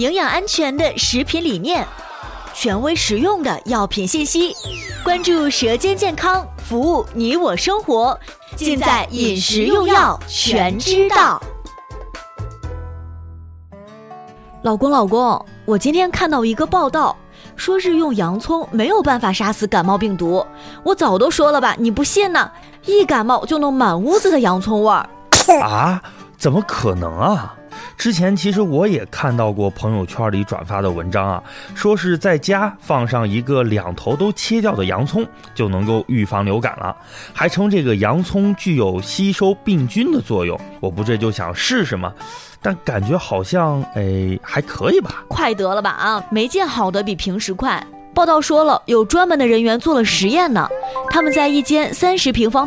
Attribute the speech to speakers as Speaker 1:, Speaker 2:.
Speaker 1: 营养安全的食品理念，权威实用的药品信息，关注舌尖健康，服务你我生活，尽在饮食用药全知道。老公，我今天看到一个报道，说是用洋葱没有办法杀死感冒病毒。我早都说了吧，你不信呢？一感冒就能满屋子的洋葱味儿。
Speaker 2: 啊？怎么可能啊？之前其实我也看到过朋友圈里转发的文章啊，说是在家放上一个两头都切掉的洋葱就能够预防流感了，还称这个洋葱具有吸收病菌的作用。我不这就想试试吗？但感觉好像还可以吧。
Speaker 1: 快得了吧啊，没见好的比平时快。报道说了，有专门的人员做了实验呢，他们在一间30平方